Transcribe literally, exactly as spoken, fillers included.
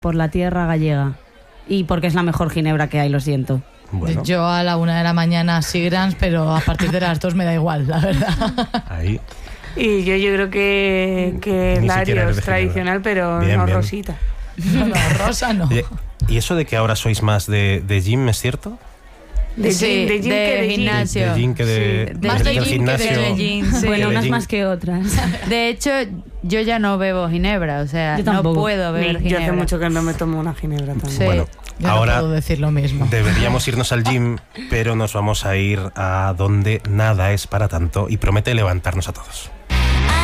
por la tierra gallega. Y porque es la mejor ginebra que hay, lo siento. Bueno. Yo a la una de la mañana sí grans, pero a partir de las dos me da igual, la verdad. Ahí. Y yo, yo creo que, que Ni el siquiera Lario eres es de tradicional, pero Bien, no bien. rosita. No, no, rosa no. Oye, ¿y eso de que ahora sois más de, de gym, es cierto? De Sí, gym, de gym de que de gym. gimnasio. De gym que de, Sí, más de del gym que de gimnasio. gym, sí. que Bueno, de unas gym. más que otras. De hecho, yo ya no bebo ginebra, o sea, Yo no tampoco. puedo beber Ni- yo ginebra. hace mucho que no me tomo una ginebra también. Sí. Bueno, Yo ahora no puedo decir lo mismo. deberíamos irnos al gym, pero nos vamos a ir a donde nada es para tanto y promete levantarnos a todos.